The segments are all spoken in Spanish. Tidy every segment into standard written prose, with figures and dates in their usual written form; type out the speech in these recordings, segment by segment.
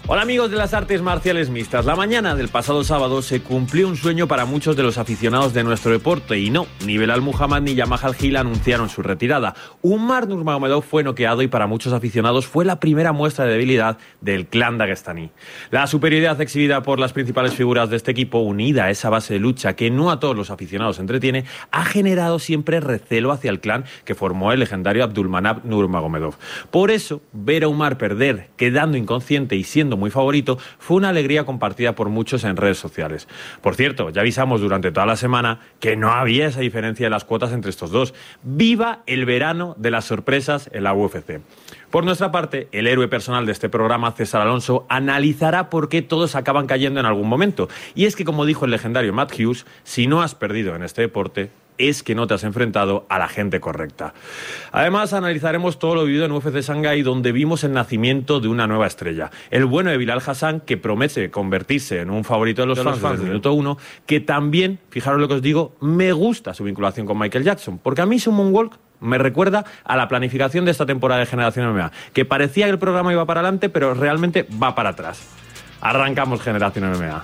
Hola amigos de las artes marciales mixtas. La mañana del pasado sábado se cumplió un sueño para muchos de los aficionados de nuestro deporte y no, ni Belal Muhammad ni Jamal Hill anunciaron su retirada. Umar Nurmagomedov fue noqueado y para muchos aficionados fue la primera muestra de debilidad del clan dagestaní. La superioridad exhibida por las principales figuras de este equipo, unida a esa base de lucha que no a todos los aficionados entretiene, ha generado siempre recelo hacia el clan que formó el legendario Abdulmanap Nurmagomedov. Por eso, ver a Umar perder, quedando inconsciente y siendo muy favorito, fue una alegría compartida por muchos en redes sociales. Por cierto, ya avisamos durante toda la semana que no había esa diferencia de las cuotas entre estos dos. ¡Viva el verano de las sorpresas en la UFC! Por nuestra parte, el héroe personal de este programa, César Alonso, analizará por qué todos acaban cayendo en algún momento. Y es que, como dijo el legendario Matt Hughes, si no has perdido en este deporte, es que no te has enfrentado a la gente correcta. Además, analizaremos todo lo vivido en UFC Shanghái, donde vimos el nacimiento de una nueva estrella. El bueno de Bilal Hassan, que promete convertirse en un favorito de los fans desde el minuto 1, que también, fijaros lo que os digo, me gusta su vinculación con Michael Jackson, porque a mí su moonwalk me recuerda a la planificación de esta temporada de Generación MMA, que parecía que el programa iba para adelante, pero realmente va para atrás. Arrancamos Generación MMA.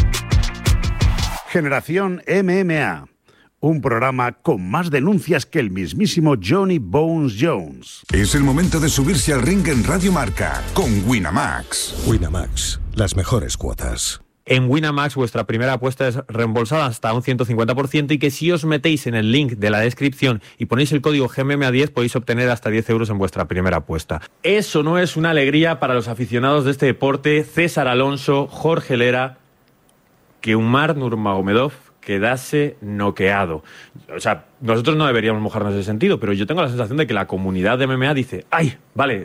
Generación MMA. Un programa con más denuncias que el mismísimo Johnny Bones Jones. Es el momento de subirse al ring en Radio Marca con Winamax. Winamax, las mejores cuotas. En Winamax vuestra primera apuesta es reembolsada hasta un 150% y que si os metéis en el link de la descripción y ponéis el código GMMA10 podéis obtener hasta 10 euros en vuestra primera apuesta. Eso no es una alegría para los aficionados de este deporte, César Alonso, Jorge Lera, que Umar Nurmagomedov quedase noqueado. O sea, nosotros no deberíamos mojarnos en ese sentido, pero yo tengo la sensación de que la comunidad de MMA dice, ¡ay, vale,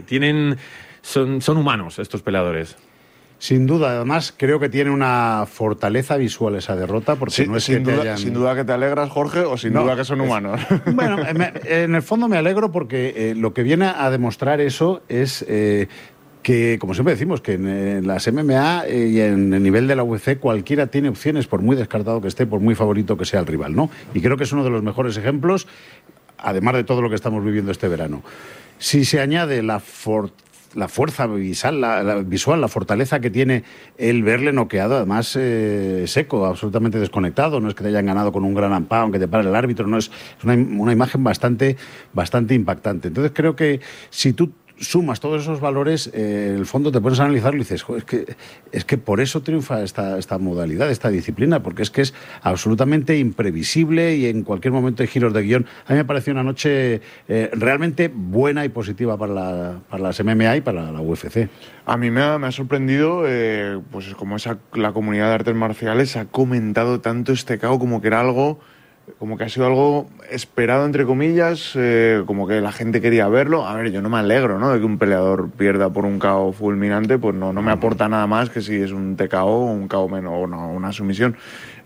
son humanos estos peleadores! Sin duda, además creo que tiene una fortaleza visual esa derrota, porque sí, no es sin que duda, sin duda que te alegras, Jorge, o sin duda que son humanos. Bueno, en el fondo me alegro porque lo que viene a demostrar eso es que, como siempre decimos, que en las MMA y en el nivel de la UFC cualquiera tiene opciones, por muy descartado que esté, por muy favorito que sea el rival, ¿no? Y creo que es uno de los mejores ejemplos, además de todo lo que estamos viviendo este verano. Si se añade la fuerza visual, la fortaleza que tiene el verle noqueado, además seco, absolutamente desconectado, no es que te hayan ganado con un gran ampao, aunque te pare el árbitro, no es una imagen bastante impactante. Entonces creo que si tú sumas todos esos valores, en el fondo te pones a analizarlo y dices, es que por eso triunfa esta modalidad, esta disciplina, porque es que es absolutamente imprevisible y en cualquier momento hay giros de guión. A mí me pareció una noche realmente buena y positiva para las MMA y para la UFC. A mí me ha sorprendido, pues como la comunidad de artes marciales ha comentado tanto este KO como que era algo, como que ha sido algo esperado, entre comillas, como que la gente quería verlo. A ver, yo no me alegro, ¿no?, de que un peleador pierda por un KO fulminante, pues no me aporta nada más que si es un TKO o un KO menos o una sumisión.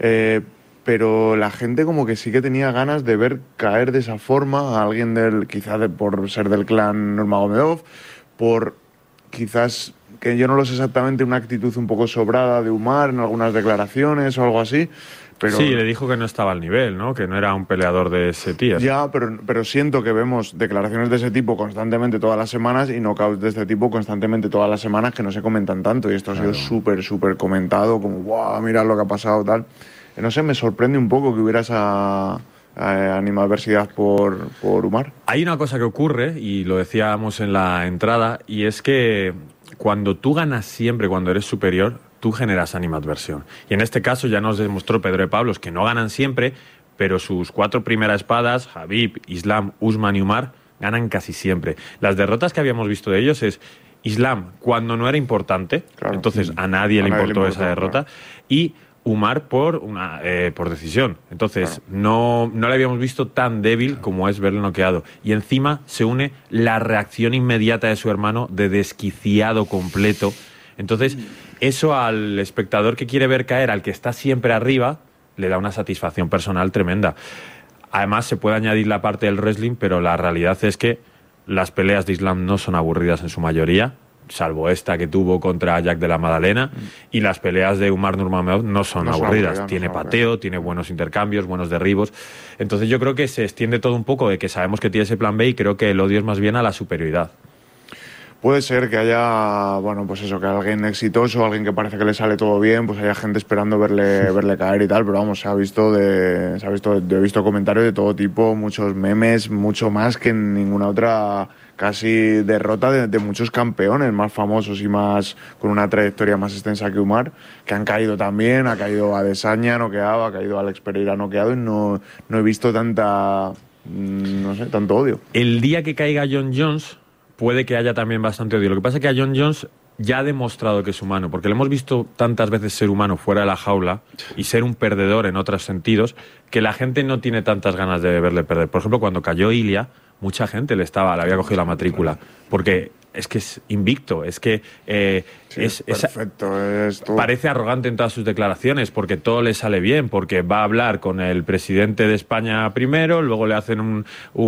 Pero la gente como que sí que tenía ganas de ver caer de esa forma a alguien por ser del clan Nurmagomedov, por quizás, que yo no lo sé exactamente, una actitud un poco sobrada de Umar en algunas declaraciones o algo así. Pero, sí, le dijo que no estaba al nivel, ¿no?, que no era un peleador de ese tío. Ya, pero siento que vemos declaraciones de ese tipo constantemente todas las semanas y knockouts de este tipo constantemente todas las semanas que no se comentan tanto, y esto ha sido súper comentado, como ¡guau! Mira lo que ha pasado, tal. No sé, me sorprende un poco que hubiera esa animadversidad por Umar. Hay una cosa que ocurre, y lo decíamos en la entrada, y es que cuando tú ganas siempre, cuando eres superior, tú generas animadversión. Y en este caso ya nos demostró Pedro de Pablos que no ganan siempre, pero sus 4 primeras espadas, Khabib, Islam, Usman y Umar, ganan casi siempre. Las derrotas que habíamos visto de ellos es Islam cuando no era importante, claro, entonces a nadie le importó esa derrota, claro, y Umar por decisión. Entonces no le habíamos visto tan débil como es verlo noqueado. Y encima se une la reacción inmediata de su hermano de desquiciado completo. Entonces, eso al espectador que quiere ver caer al que está siempre arriba, le da una satisfacción personal tremenda. Además, se puede añadir la parte del wrestling, pero la realidad es que las peleas de Islam no son aburridas en su mayoría, salvo esta que tuvo contra Jack de la Madalena, y las peleas de Umar Nurmagomedov no son aburridas. Tiene pateo, tiene buenos intercambios, buenos derribos. Entonces yo creo que se extiende todo un poco de que sabemos que tiene ese plan B, y creo que el odio es más bien a la superioridad. Puede ser que haya, bueno, pues eso, que alguien exitoso, alguien que parece que le sale todo bien, pues haya gente esperando verle caer y tal, pero vamos, he visto comentarios de todo tipo, muchos memes, mucho más que en ninguna otra casi derrota de muchos campeones más famosos y más con una trayectoria más extensa que Umar, que han caído también. Ha caído Adesanya noqueado, ha caído Alex Pereira noqueado, y no he visto tanto odio. El día que caiga John Jones puede que haya también bastante odio. Lo que pasa es que a John Jones ya ha demostrado que es humano, porque le hemos visto tantas veces ser humano fuera de la jaula y ser un perdedor en otros sentidos, que la gente no tiene tantas ganas de verle perder. Por ejemplo, cuando cayó Ilia, mucha gente le había cogido la matrícula, porque es que es invicto, es que es perfecto, parece arrogante en todas sus declaraciones, porque todo le sale bien, porque va a hablar con el presidente de España primero, luego le hacen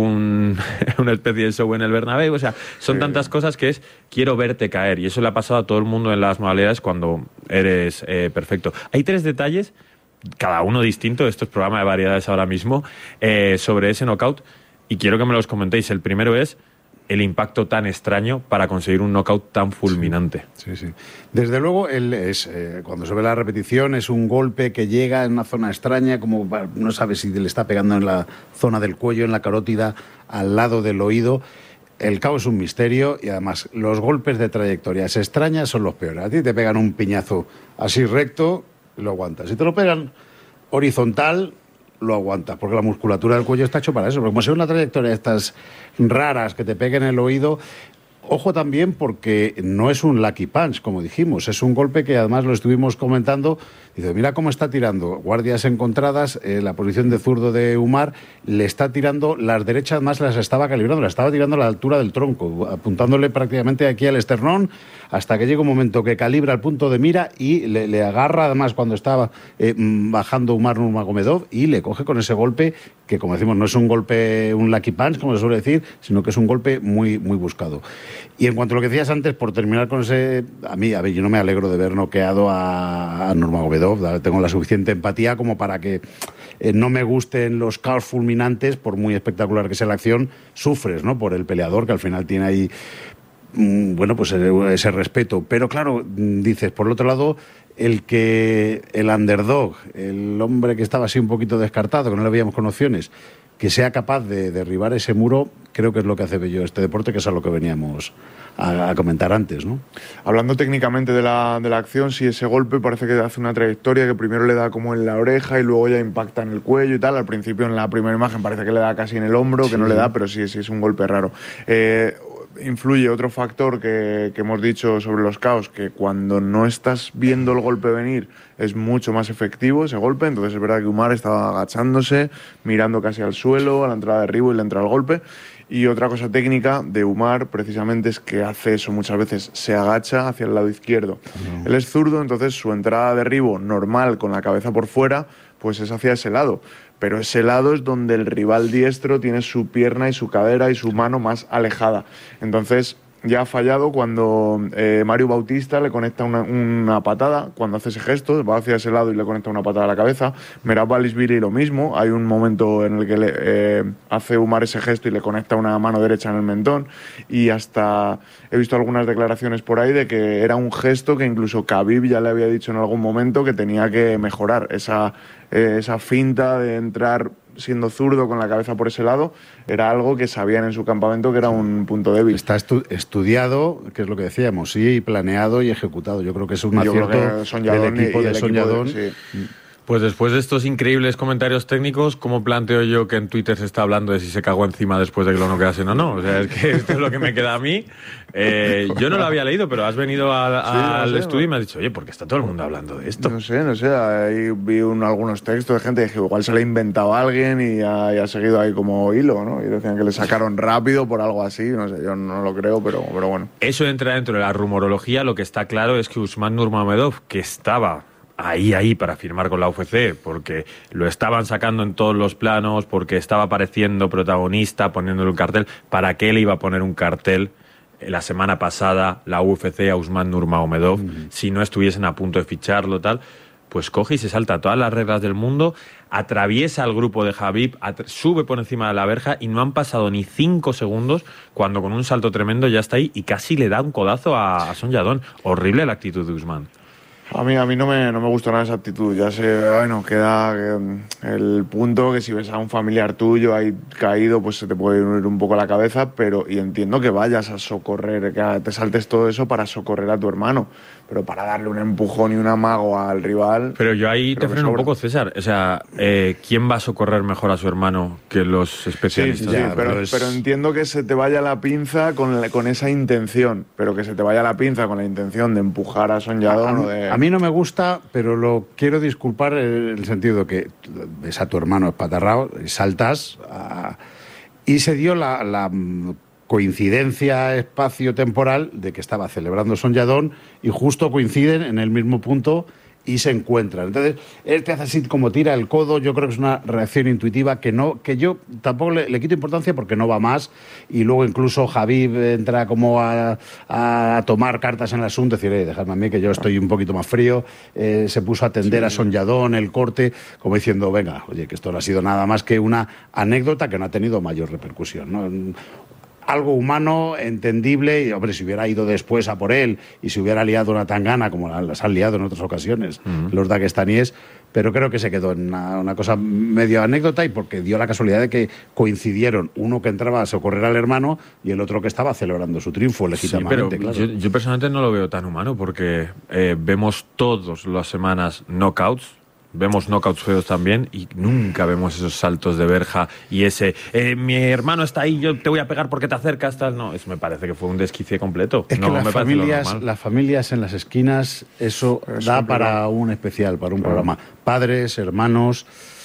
una especie de show en el Bernabéu. O sea, son tantas cosas que quiero verte caer, y eso le ha pasado a todo el mundo en las modalidades cuando eres perfecto. Hay 3 detalles, cada uno distinto, esto es programa de variedades ahora mismo, sobre ese knockout, y quiero que me los comentéis. El primero es el impacto tan extraño para conseguir un knockout tan fulminante. Sí. Desde luego, cuando se ve la repetición, es un golpe que llega en una zona extraña, como no sabe si le está pegando en la zona del cuello, en la carótida, al lado del oído. El KO es un misterio, y además los golpes de trayectorias extrañas son los peores. A ti te pegan un piñazo así recto, lo aguantas. Si te lo pegan horizontal, lo aguantas, porque la musculatura del cuello está hecho para eso. Pero como sea una trayectoria de estas raras que te peguen en el oído, ojo también, porque no es un lucky punch, como dijimos, es un golpe que además lo estuvimos comentando. Dice, mira cómo está tirando, guardias encontradas, la posición de zurdo de Umar, le está tirando, las derechas más las estaba calibrando, las estaba tirando a la altura del tronco, apuntándole prácticamente aquí al esternón, hasta que llega un momento que calibra el punto de mira y le agarra, además cuando estaba bajando Umar Nurmagomedov, y le coge con ese golpe, que como decimos no es un golpe, un lucky punch, como se suele decir, sino que es un golpe muy, muy buscado. Y en cuanto a lo que decías antes, por terminar con ese, yo no me alegro de ver noqueado a Nurmagomedov. Tengo la suficiente empatía como para que no me gusten los caos fulminantes, por muy espectacular que sea la acción, sufres, ¿no?, por el peleador, que al final tiene ahí pues ese respeto. Pero claro, dices, por el otro lado, el underdog, el hombre que estaba así un poquito descartado, que no le veíamos con opciones, que sea capaz de derribar ese muro, creo que es lo que hace bello este deporte, que es a lo que veníamos a comentar antes, ¿no? Hablando técnicamente de la acción, sí, ese golpe parece que hace una trayectoria que primero le da como en la oreja y luego ya impacta en el cuello y tal. Al principio, en la primera imagen, parece que le da casi en el hombro, que no le da, pero sí es un golpe raro. Influye otro factor que hemos dicho sobre los KOs, que cuando no estás viendo el golpe venir es mucho más efectivo ese golpe. Entonces es verdad que Umar estaba agachándose, mirando casi al suelo, a la entrada de derribo, y le entra el golpe. Y otra cosa técnica de Umar precisamente es que hace eso muchas veces, se agacha hacia el lado izquierdo. Él es zurdo, entonces su entrada de derribo normal con la cabeza por fuera pues es hacia ese lado. Pero ese lado es donde el rival diestro tiene su pierna y su cadera y su mano más alejada. Entonces ya ha fallado cuando Mario Bautista le conecta una patada, cuando hace ese gesto, va hacia ese lado y le conecta una patada a la cabeza. Merab Dvalishvili lo mismo, hay un momento en el que hace Umar ese gesto y le conecta una mano derecha en el mentón, y hasta he visto algunas declaraciones por ahí de que era un gesto que incluso Khabib ya le había dicho en algún momento que tenía que mejorar, esa finta de entrar siendo zurdo con la cabeza por ese lado, era algo que sabían en su campamento que era un punto débil. Está estudiado, que es lo que decíamos, sí, planeado y ejecutado. Yo creo que es un acierto del equipo de Son Yadon. Sí. Pues después de estos increíbles comentarios técnicos, ¿cómo planteo yo que en Twitter se está hablando de si se cagó encima después de que lo noqueasen o no? O sea, es que esto es lo que me queda a mí. Yo no lo había leído, pero has venido al estudio y me has dicho, oye, ¿por qué está todo el mundo hablando de esto? No sé, ahí vi algunos textos de gente que igual se le ha inventado a alguien y ha seguido ahí como hilo, ¿no? Y decían que le sacaron rápido por algo así, no sé, yo no lo creo, pero bueno. Eso entra dentro de la rumorología. Lo que está claro es que Usman Nurmagomedov, que estaba ahí para firmar con la UFC, porque lo estaban sacando en todos los planos, porque estaba apareciendo protagonista, poniéndole un cartel. ¿Para qué le iba a poner un cartel la semana pasada la UFC a Usman Nurmagomedov si no estuviesen a punto de ficharlo, tal? pues coge y se salta todas las reglas del mundo, atraviesa el grupo de Khabib, sube por encima de la verja y no han pasado ni 5 segundos cuando con un salto tremendo ya está ahí y casi le da un codazo a Son Yadon. Horrible la actitud de Usman. A mí no me gusta nada esa actitud. Ya sé, bueno, queda el punto que si ves a un familiar tuyo ahí caído, pues se te puede ir un poco la cabeza, y entiendo que vayas a socorrer, que te saltes todo eso para socorrer a tu hermano, pero para darle un empujón y un amago al rival... Pero yo ahí te freno un poco, César. O sea, ¿quién va a socorrer mejor a su hermano que los especialistas? Sí, pero entiendo que se te vaya la pinza con esa intención, pero que se te vaya la pinza con la intención de empujar a Son Yadon o de... A mí no me gusta, pero lo quiero disculpar en el sentido de que ves a tu hermano espatarrado, saltas y se dio la coincidencia espacio-temporal de que estaba celebrando Son Yadon y justo coinciden en el mismo punto y se encuentran. Entonces, él te hace así como tira el codo. Yo creo que es una reacción intuitiva que yo tampoco le quito importancia porque no va más. Y luego incluso Khabib entra como a tomar cartas en el asunto, decir, dejadme a mí que yo estoy un poquito más frío. Se puso a atender a Son Yadon, el corte, como diciendo, venga, oye, que esto no ha sido nada más que una anécdota que no ha tenido mayor repercusión, ¿no? Algo humano, entendible, y hombre, si hubiera ido después a por él y se hubiera liado una tangana como las han liado en otras ocasiones los daguestaníes, pero creo que se quedó en una cosa medio anécdota y porque dio la casualidad de que coincidieron uno que entraba a socorrer al hermano y el otro que estaba celebrando su triunfo legítimamente. Sí, pero claro. yo personalmente no lo veo tan humano porque vemos todas las semanas knockouts. Vemos knockouts feos también y nunca vemos esos saltos de verja y ese mi hermano está ahí, yo te voy a pegar porque te acercas, tal. No, eso me parece que fue un desquicie completo. Es no, que me las familias en las esquinas, eso da para un especial, para un programa. Padres, hermanos,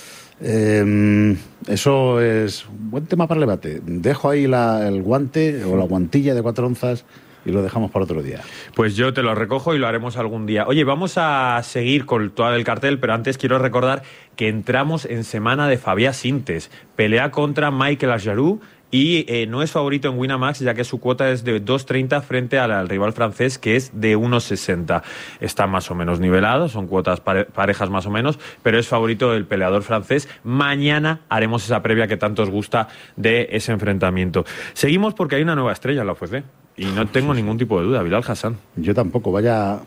eso es un buen tema para el debate. Dejo ahí el guante o la guantilla de 4 onzas y lo dejamos para otro día. Pues yo te lo recojo y lo haremos algún día. Oye, vamos a seguir con todo el cartel, pero antes quiero recordar que entramos en semana de Fabià Sintes. Pelea contra Michael Ajarú y no es favorito en Winamax, ya que su cuota es de 2.30 frente al rival francés, que es de 1.60. Está más o menos nivelado, son cuotas parejas más o menos, pero es favorito el peleador francés. Mañana haremos esa previa que tanto os gusta de ese enfrentamiento. Seguimos porque hay una nueva estrella en la UFC. Y no tengo ningún tipo de duda, Bilal Hassan. Yo tampoco. Vaya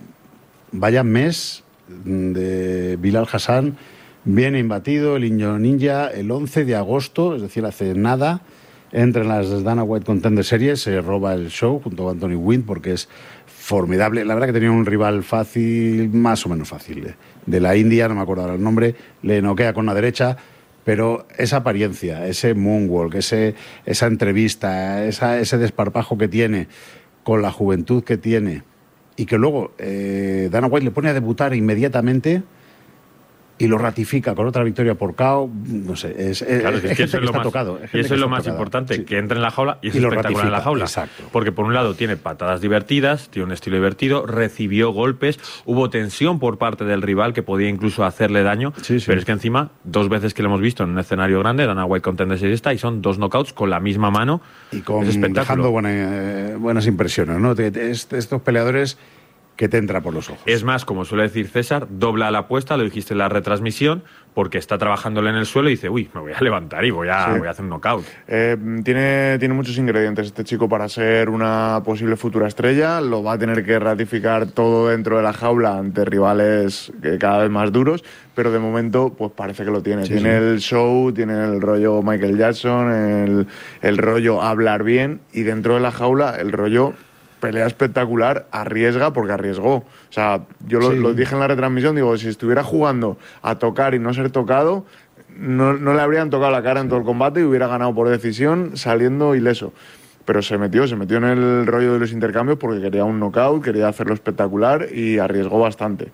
mes de Bilal Hassan. Viene imbatido el Inyo Ninja el 11 de agosto, es decir, hace nada. Entra en las Dana White Contender Series, se roba el show junto a Anthony Wynn porque es formidable. La verdad que tenía un rival fácil, más o menos fácil. De la India, no me acuerdo ahora el nombre, le noquea con la derecha. Pero esa apariencia, ese moonwalk, esa entrevista, ese desparpajo que tiene, con la juventud que tiene, y que luego Dana White le pone a debutar inmediatamente y lo ratifica con otra victoria por KO, no sé, claro, es que eso es lo más, tocado. Y eso es lo más importante, sí. Que entre en la jaula y es espectacular en la jaula. Exacto. Porque por un lado tiene patadas divertidas, tiene un estilo divertido, recibió golpes, hubo tensión por parte del rival que podía incluso hacerle daño, sí. Pero es que encima, 2 veces que lo hemos visto en un escenario grande, Dana White Contender Series está y son 2 knockouts con la misma mano. Y dejando buenas impresiones, ¿no? Estos peleadores que te entra por los ojos. Es más, como suele decir César, dobla la apuesta, lo dijiste en la retransmisión, porque está trabajándole en el suelo y dice, uy, me voy a levantar y voy a hacer un knockout. Tiene muchos ingredientes este chico para ser una posible futura estrella. Lo va a tener que ratificar todo dentro de la jaula ante rivales cada vez más duros, pero de momento pues parece que lo tiene. Tiene el show, tiene el rollo Michael Jackson, el rollo hablar bien, y dentro de la jaula el rollo pelea espectacular, arriesga porque arriesgó. O sea, yo lo dije en la retransmisión, digo, si estuviera jugando a tocar y no ser tocado, no le habrían tocado la cara en todo el combate y hubiera ganado por decisión saliendo ileso. Pero se metió en el rollo de los intercambios porque quería un knockout, quería hacerlo espectacular y arriesgó bastante.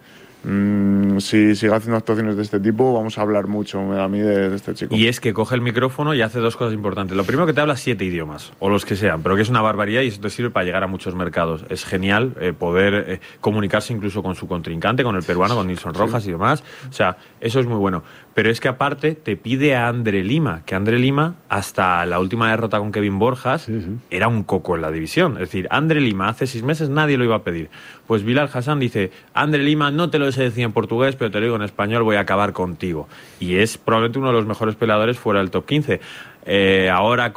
Si sigue haciendo actuaciones de este tipo, vamos a hablar mucho a mí de este chico. Y es que coge el micrófono y hace 2 cosas importantes. Lo primero, que te habla 7 idiomas, o los que sean, pero que es una barbaridad y eso te sirve para llegar a muchos mercados. Es genial poder comunicarse incluso con su contrincante, con el peruano, con Nilson Rojas y demás. O sea, eso es muy bueno. Pero es que aparte te pide a Andre Lima, que Andre Lima, hasta la última derrota con Kevin Borjas, era un coco en la división. Es decir, Andre Lima hace 6 meses nadie lo iba a pedir. Pues Bilal Hassan dice, Andre Lima no te lo se decía en portugués, pero te lo digo en español, voy a acabar contigo. Y es probablemente uno de los mejores peleadores fuera del top 15. Ahora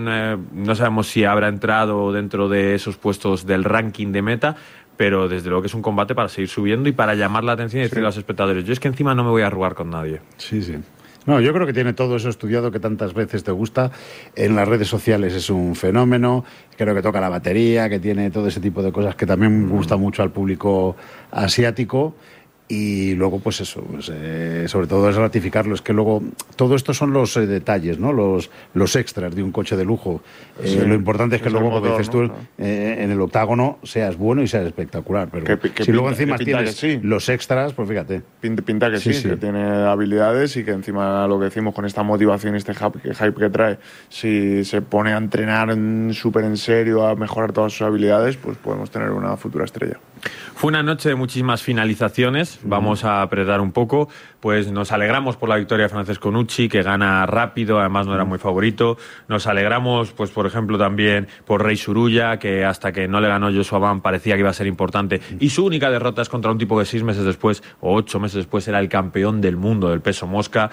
no sabemos si habrá entrado dentro de esos puestos del ranking de meta, pero desde luego que es un combate para seguir subiendo y para llamar la atención y decirle a los espectadores, yo es que encima no me voy a arrugar con nadie. Sí. No, yo creo que tiene todo eso estudiado que tantas veces te gusta. En las redes sociales es un fenómeno. Creo que toca la batería, que tiene todo ese tipo de cosas que también gusta mucho al público asiático. Y luego, pues eso, sobre todo es ratificarlo. Es que luego, todo esto son los detalles, ¿no? Los extras de un coche de lujo. Lo importante es que luego, como dices tú, en el octágono seas bueno y seas espectacular. Pero si luego encima tienes los extras, pues fíjate. Pinta que sí, que tiene habilidades y que encima lo que decimos con esta motivación y este hype que trae, si se pone a entrenar súper en serio, a mejorar todas sus habilidades, pues podemos tener una futura estrella. Fue una noche de muchísimas finalizaciones, vamos a apretar un poco, pues nos alegramos por la victoria de Francesco Nucci, que gana rápido, además no era muy favorito, nos alegramos, pues por ejemplo también por Rey Surulla, que hasta que no le ganó Joshua Ban parecía que iba a ser importante, y su única derrota es contra un tipo que 6 meses después, o 8 meses después, era el campeón del mundo del peso mosca.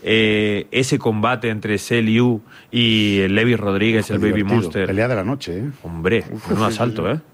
Ese combate entre Liu y Levi Rodríguez, el Baby Monster. Pelea de la noche, ¿eh? Hombre, un asalto, ¿eh?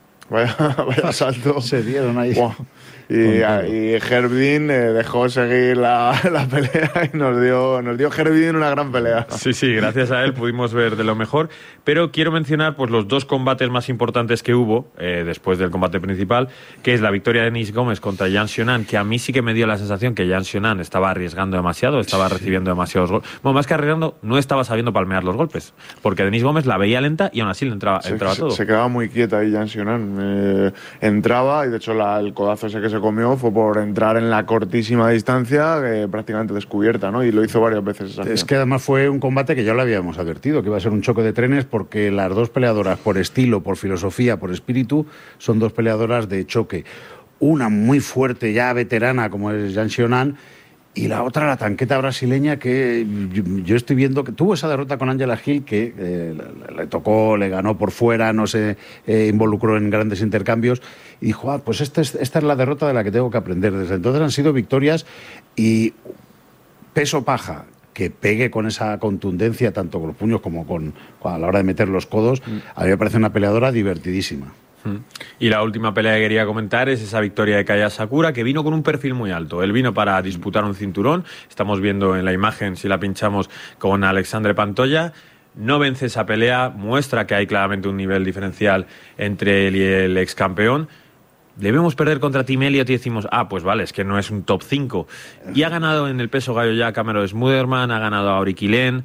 Vaya salto. Se dieron ahí. Wow. Y Herbin dejó seguir la pelea y nos dio Herbin una gran pelea. Sí, gracias a él pudimos ver de lo mejor. Pero quiero mencionar pues los 2 combates más importantes que hubo después del combate principal, que es la victoria de Denis Gómez contra Yan Xiaonan, que a mí sí que me dio la sensación que Yan Xiaonan estaba arriesgando demasiado, estaba recibiendo demasiados golpes. Bueno, más que arriesgando, no estaba sabiendo palmear los golpes, porque Denis Gómez la veía lenta y aún así le entraba todo. Se quedaba muy quieta ahí Yan Xiaonan. Entraba y de hecho el codazo ese que se comió fue por entrar en la cortísima distancia, prácticamente descubierta, ¿no? Y lo hizo varias veces. Es que además fue un combate que ya lo habíamos advertido, que iba a ser un choque de trenes, porque las 2 peleadoras, por estilo, por filosofía, por espíritu, son 2 peleadoras de choque. Una muy fuerte, ya veterana, como es Yan Xiaonan, y la otra, la tanqueta brasileña, que yo estoy viendo que tuvo esa derrota con Angela Hill, que le tocó, le ganó por fuera, no se involucró en grandes intercambios, y dijo, pues esta es la derrota de la que tengo que aprender. Desde entonces han sido victorias, y peso paja, que pegue con esa contundencia, tanto con los puños como a la hora de meter los codos, a mí me parece una peleadora divertidísima. Y la última pelea que quería comentar es esa victoria de Kaya Sakura, que vino con un perfil muy alto. Él vino para disputar un cinturón. Estamos viendo en la imagen, si la pinchamos, con Alexandre Pantoja. No vence esa pelea, muestra que hay claramente un nivel diferencial entre él y el ex campeón. Debemos perder contra Tim Elliott y decimos, pues vale, es que no es un top 5. Y ha ganado en el peso gallo ya Cameron Smuderman, ha ganado a Auriquilen.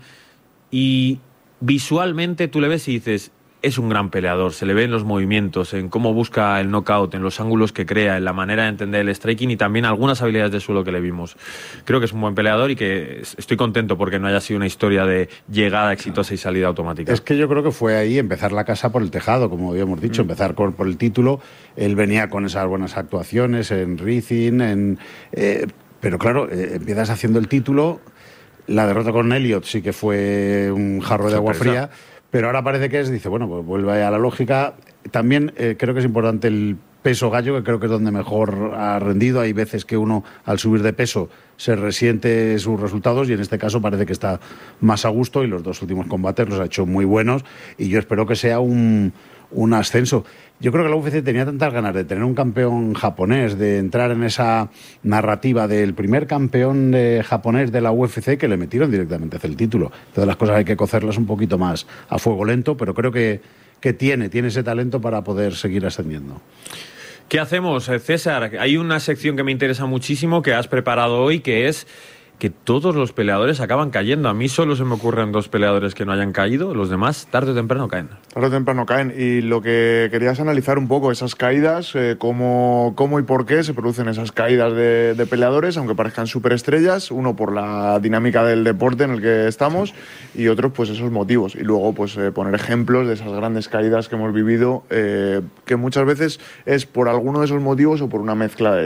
Y visualmente tú le ves y dices, es un gran peleador, se le ve en los movimientos, en cómo busca el knockout, en los ángulos que crea, en la manera de entender el striking y también algunas habilidades de suelo que le vimos. Creo que es un buen peleador y que estoy contento porque no haya sido una historia de llegada exitosa y salida automática. Es que yo creo que fue ahí empezar la casa por el tejado, como habíamos dicho, empezar por el título. Él venía con esas buenas actuaciones en Rizin, pero claro, empiezas haciendo el título. La derrota con Elliott sí que fue un jarro de agua fría. Pero ahora parece que dice, bueno, pues vuelve a la lógica. También creo que es importante el peso gallo, que creo que es donde mejor ha rendido. Hay veces que uno, al subir de peso, se resiente sus resultados y en este caso parece que está más a gusto y los 2 últimos combates los ha hecho muy buenos y yo espero que sea un ascenso. Yo creo que la UFC tenía tantas ganas de tener un campeón japonés, de entrar en esa narrativa del primer campeón japonés de la UFC, que le metieron directamente hacia el título. Todas las cosas hay que cocerlas un poquito más a fuego lento, pero creo que tiene ese talento para poder seguir ascendiendo. ¿Qué hacemos, César? Hay una sección que me interesa muchísimo que has preparado hoy, que es que todos los peleadores acaban cayendo. A mí solo se me ocurren 2 peleadores que no hayan caído, los demás tarde o temprano caen. Tarde o temprano caen. Y lo que querías analizar un poco esas caídas, cómo y por qué se producen esas caídas de peleadores, aunque parezcan superestrellas, uno por la dinámica del deporte en el que estamos y otros pues esos motivos. Y luego pues poner ejemplos de esas grandes caídas que hemos vivido, que muchas veces es por alguno de esos motivos o por una mezcla de ellos.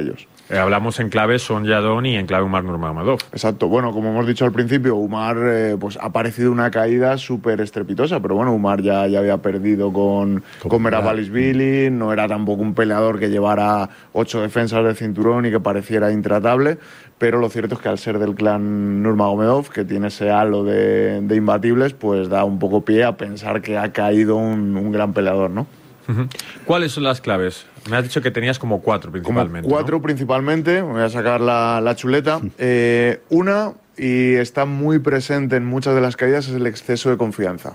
Hablamos en clave Son Yadón y en clave Umar Nurmagomedov. Exacto. Bueno, como hemos dicho al principio, Umar pues ha parecido una caída súper estrepitosa, pero bueno, Umar ya había perdido con Merabalisvili, no era tampoco un peleador que llevara 8 defensas del cinturón y que pareciera intratable, pero lo cierto es que al ser del clan Nurmagomedov, que tiene ese halo de imbatibles, pues da un poco pie a pensar que ha caído un gran peleador, ¿no? ¿Cuáles son las claves? Me has dicho que tenías como 4 principalmente. Como 4 principalmente, me voy a sacar la chuleta. Una, y está muy presente en muchas de las caídas, es el exceso de confianza.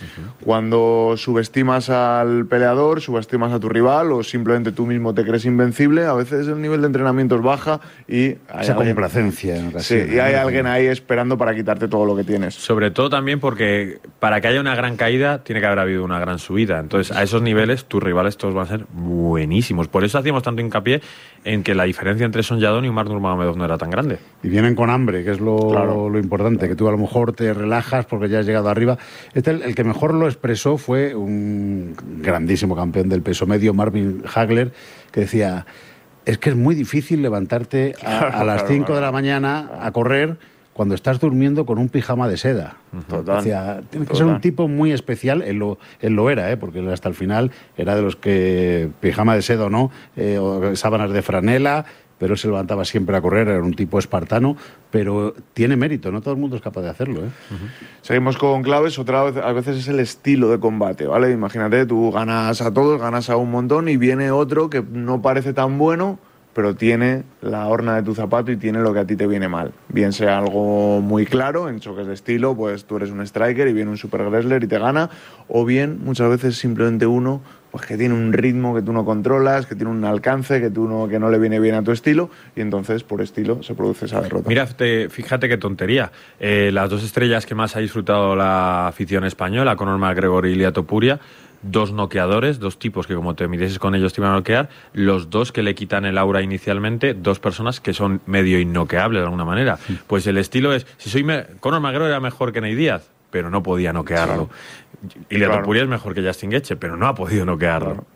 Cuando subestimas al peleador, subestimas a tu rival o simplemente tú mismo te crees invencible, a veces el nivel de entrenamiento baja y hay esa complacencia en ocasiones. Sí, y hay alguien ahí esperando para quitarte todo lo que tienes. Sobre todo también porque para que haya una gran caída tiene que haber habido una gran subida. Entonces, a esos niveles tus rivales todos van a ser buenísimos. Por eso hacíamos tanto hincapié en que la diferencia entre Son Yadón y Umar Nurmagomedov no era tan grande. Y vienen con hambre, que es lo importante, que tú a lo mejor te relajas porque ya has llegado arriba. El que mejor lo expresó fue un grandísimo campeón del peso medio, Marvin Hagler, que decía, es que es muy difícil levantarte a las 5 de la mañana a correr cuando estás durmiendo con un pijama de seda. Total. Decía, tienes que ser un tipo muy especial, él lo era, porque él hasta el final era de los que pijama de seda o no, o sábanas de franela, pero se levantaba siempre a correr, era un tipo espartano, pero tiene mérito, no todo el mundo es capaz de hacerlo. Seguimos con claves, otra vez, a veces es el estilo de combate, ¿vale? Imagínate, tú ganas a todos, ganas a un montón y viene otro que no parece tan bueno, pero tiene la horna de tu zapato y tiene lo que a ti te viene mal. Bien sea algo muy claro, en choques de estilo, pues tú eres un striker y viene un super wrestler y te gana, o bien, muchas veces simplemente uno pues que tiene un ritmo que tú no controlas, que tiene un alcance que no le viene bien a tu estilo, y entonces por estilo se produce esa derrota. Mira, fíjate qué tontería. Las 2 estrellas que más ha disfrutado la afición española, Conor McGregor y Ilia Topuria, 2 noqueadores, 2 tipos que como te midieses con ellos te iban a noquear, los 2 que le quitan el aura inicialmente, 2 personas que son medio innoqueables de alguna manera. Sí. Pues el estilo es, Conor McGregor era mejor que Nate Diaz, pero no podía noquearlo. Sí. Ilia Topuria es mejor que Justin Gaethje, pero no ha podido noquearlo.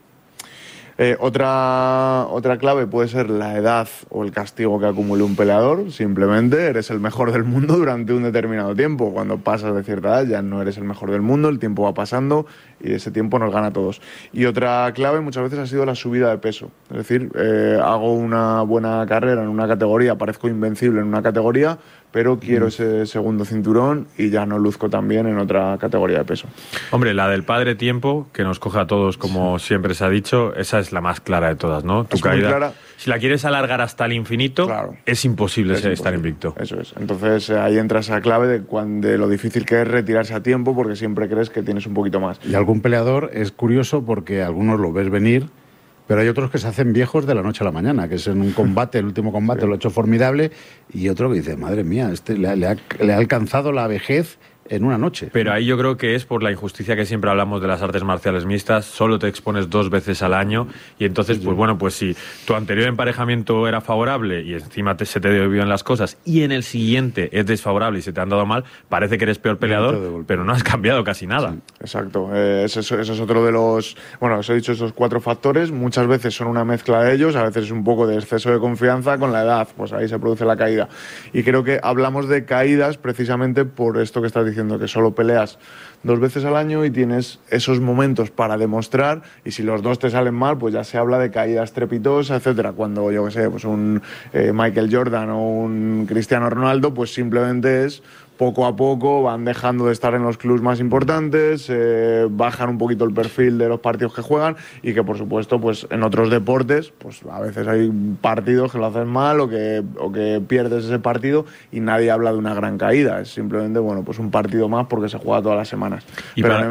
Claro. Otra clave puede ser la edad o el castigo que acumule un peleador. Simplemente eres el mejor del mundo durante un determinado tiempo. Cuando pasas de cierta edad ya no eres el mejor del mundo, el tiempo va pasando y ese tiempo nos gana a todos. Y otra clave muchas veces ha sido la subida de peso. Es decir, hago una buena carrera en una categoría, parezco invencible en una categoría, pero quiero ese segundo cinturón y ya no luzco tan bien en otra categoría de peso. Hombre, la del padre tiempo, que nos coge a todos como siempre se ha dicho, esa es la más clara de todas, ¿no? Tu caída, si la quieres alargar hasta el infinito, claro, es imposible estar invicto. Eso es. Entonces ahí entra esa clave de lo difícil que es retirarse a tiempo, porque siempre crees que tienes un poquito más. Y algún peleador es curioso porque algunos lo ves venir, pero hay otros que se hacen viejos de la noche a la mañana, que es en un combate, el último combate lo ha hecho formidable, y otro que dice, madre mía, le ha alcanzado la vejez en una noche. Pero ahí yo creo que es por la injusticia que siempre hablamos de las artes marciales mixtas, solo te expones 2 veces al año y entonces, pues bueno, pues si tu anterior emparejamiento era favorable y encima se te dio bien las cosas y en el siguiente es desfavorable y se te han dado mal, parece que eres peor peleador, pero no has cambiado casi nada. Sí, exacto. Eso es otro de los... Bueno, os he dicho esos 4 factores, muchas veces son una mezcla de ellos, a veces es un poco de exceso de confianza con la edad, pues ahí se produce la caída. Y creo que hablamos de caídas precisamente por esto que estás diciendo, que solo peleas 2 veces al año y tienes esos momentos para demostrar, y si los 2 te salen mal, pues ya se habla de caídas trepitosas, etcétera. Cuando, yo que sé, pues un Michael Jordan o un Cristiano Ronaldo, pues simplemente es poco a poco van dejando de estar en los clubs más importantes, bajan un poquito el perfil de los partidos que juegan, y que por supuesto pues en otros deportes pues a veces hay partidos que lo hacen mal o que pierdes ese partido y nadie habla de una gran caída, es simplemente bueno pues un partido más porque se juega todas las semanas. Y pero